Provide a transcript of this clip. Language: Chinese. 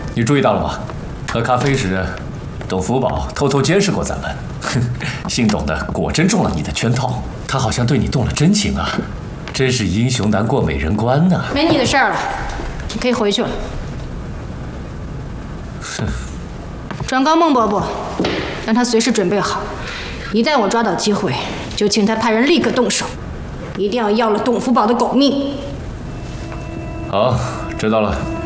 你注意到了吗？喝咖啡时，董福宝偷偷监视过咱们。哼，姓董的果真中了你的圈套，他好像对你动了真情啊！真是英雄难过美人关呐。 没你的事儿了，你可以回去了。 哼， 转告孟伯伯，让他随时准备好，一旦我抓到机会，就请他派人立刻动手，一定要了董福宝的狗命。 好，知道了。